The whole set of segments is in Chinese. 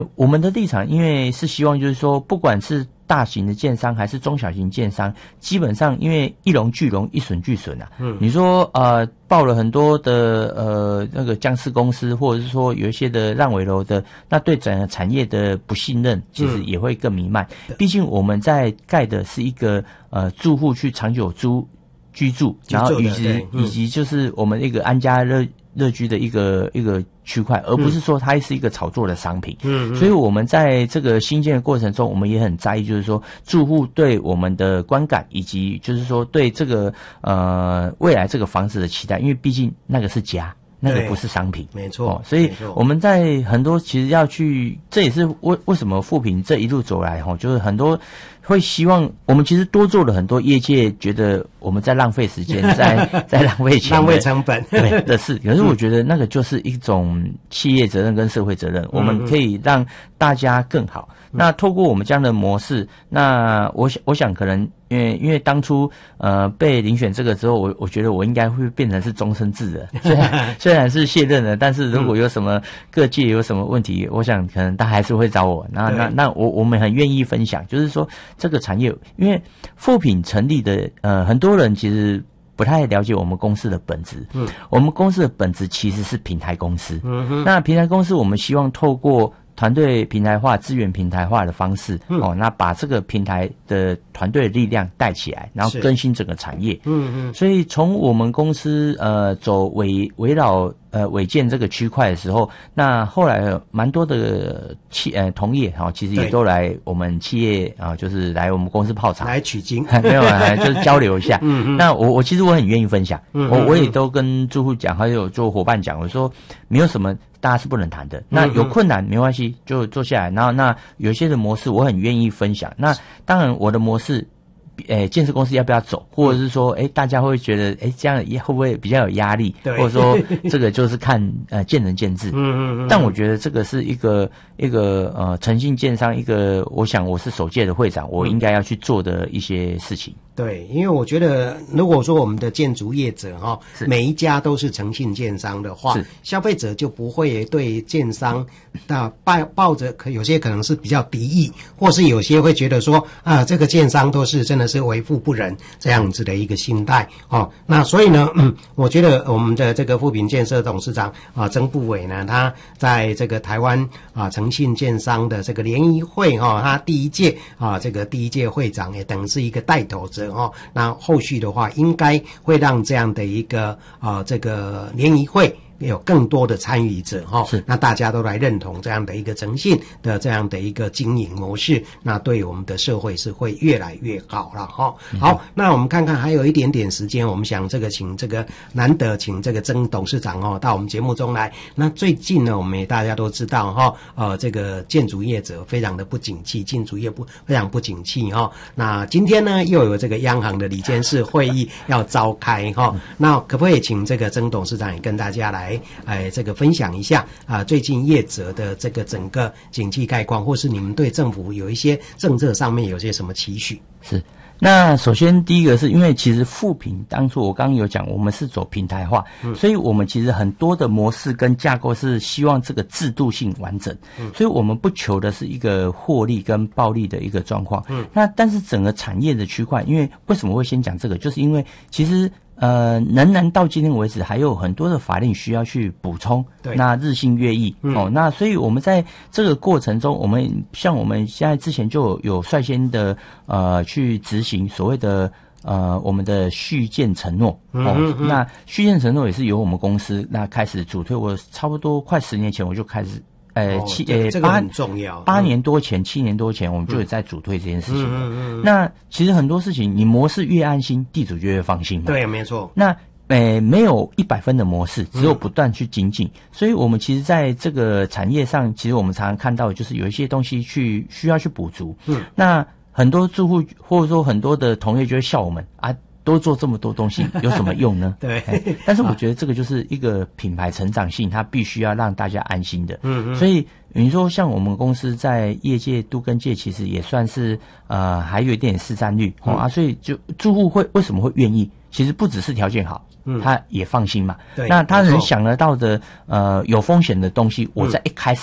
我们的立场，因为是希望就是说，不管是大型的建商还是中小型建商，基本上因为一荣俱荣，一损俱损啊。你说报了很多的那个僵尸公司，或者是说有一些的烂尾楼的，那对整个产业的不信任，其实也会更弥漫。毕竟我们在盖的是一个住户去长久居住，然后以及就是我们一个安家乐居的一个区块，而不是说它是一个炒作的商品。所以我们在这个新建的过程中，我们也很在意，就是说住户对我们的观感，以及就是说对这个未来这个房子的期待，因为毕竟那个是家。那个不是商品， 没错。 所以我们在很多其实要去，这也是为什么富平这一路走来就是很多会希望我们其实多做了很多业界觉得我们在浪费时间，在浪费钱、 浪费成本对的事。可是我觉得那个就是一种企业责任跟社会责任，我们可以让大家更好。那透过我们这样的模式，那我想可能因为当初被遴选这个之后，我觉得我应该会变成是终身制的，虽然是卸任了，但是如果有什么各界有什么问题，我想可能他还是会找我。那我们很愿意分享，就是说这个产业，因为富品成立的很多人其实不太了解我们公司的本质。我们公司的本质其实是平台公司。那平台公司我们希望透过团队平台化、资源平台化的方式，那把这个平台的团队的力量带起来，然后更新整个产业。所以从我们公司走围绕违建这个区块的时候，那后来蛮多的同业其实也都来我们企业就是来我们公司泡茶， 来取经， 没有就是交流一下。那我其实我很愿意分享，我也都跟住户讲，还有做伙伴讲，我说没有什么大家是不能谈的，那有困难没关系，就坐下来。然后那有一些的模式我很愿意分享。那当然我的模式建设公司要不要走，或者是说大家会觉得这样会不会比较有压力，或者说这个就是看见仁见智。但我觉得这个是一个诚信建商，我想我是首届的会长，我应该要去做的一些事情。 对，因为我觉得如果说我们的建筑业者每一家都是诚信建商的话，消费者就不会对建商抱着有些可能是比较敌意，或是有些会觉得说这个建商都是真的是为富不仁这样子的一个心态那所以呢我觉得我们的这个富平建设董事长曾部伟呢，他在这个台湾诚信建商的这个联谊会他第一届会长，也等于是一个带头者那后续的话应该会让这样的一个这个联谊会有更多的参与者那大家都来认同这样的一个诚信的这样的一个经营模式，那对我们的社会是会越来越好了好，那我们看看还有一点点时间，我们想请这个难得请这个曾董事长到我们节目中来。那最近呢，我们也大家都知道这个建筑业者非常的不景气，建筑业非常不景气那今天呢又有这个央行的理监事会议要召开那可不可以请这个曾董事长也跟大家来这个分享一下最近业者的这个整个景气概况，或是你们对政府有一些政策上面有些什么期许？ 是。那首先第一个是因为其实富平当初我刚刚有讲，我们是走平台化，所以我们其实很多的模式跟架构是希望这个制度性完整，所以我们不求的是一个获利跟暴利的一个状况。那但是整个产业的区块，因为为什么会先讲这个，就是因为其实仍然到今天为止还有很多的法令需要去补充，那日新月异那所以我们在这个过程中，我们现在之前就有率先的去执行所谓的我们的续建承诺那续建承诺也是由我们公司那开始主推，我差不多快10年前我就开始这个很重要。 7年多前，我们就有在主推这件事情了。那其实很多事情，你模式越安心，地主就越放心嘛。 对，没错。 那没有100分的模式，只有不断去精进。所以我们其实在这个产业上，其实我们常常看到，就是有一些东西需要去补足。那很多住户或者说很多的同业就会笑我们多做这么多东西有什么用呢？ 对， 但是我觉得这个就是一个品牌成长性，它必须要让大家安心的。所以你说像我们公司在业界都更界，其实也算是还有一点市占率所以就住户为什么会愿意？其实不只是条件好，他也放心嘛。那他能想得到的有风险的东西，我在一开始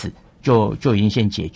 就已经先解决。